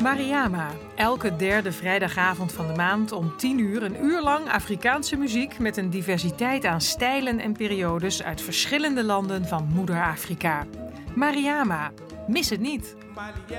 Mariama. Elke derde vrijdagavond van de maand om 10 uur een uur lang Afrikaanse muziek met een diversiteit aan stijlen en periodes uit verschillende landen van Moeder Afrika. Mariama. Mis het niet.